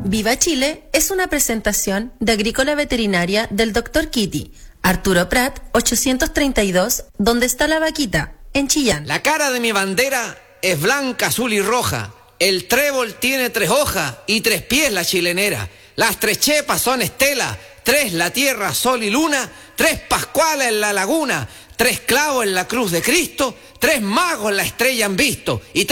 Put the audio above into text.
Viva Chile es una presentación de Agrícola Veterinaria del Dr. Kitty, Arturo Prat, 832, ¿Dónde está la vaquita? En Chillán. La cara de mi bandera es blanca, azul y roja. El trébol tiene 3 hojas y 3 pies la chilenera. Las 3 chepas son estelas, 3 la tierra, sol y luna, 3 pascuales en la laguna, 3 clavos en la cruz de Cristo, 3 magos la estrella han visto y